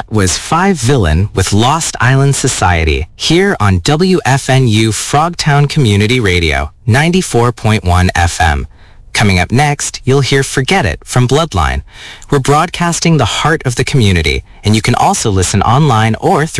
That was Five Villain with Lost Island Society here on WFNU Frogtown Community Radio, 94.1 FM. Coming up next, you'll hear Forget It from Bloodline. We're broadcasting the heart of the community, and you can also listen online or through